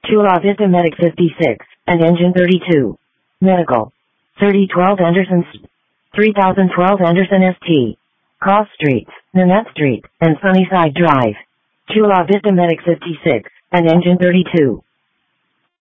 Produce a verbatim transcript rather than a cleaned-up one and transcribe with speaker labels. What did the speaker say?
Speaker 1: Chula Vista Medic fifty-six, and Engine thirty-two. Medical. thirty twelve Anderson Street. three thousand twelve Anderson S T. Cross Streets, Nanette Street, and Sunnyside Drive. Chula Vista Medic fifty-six, and Engine thirty-two.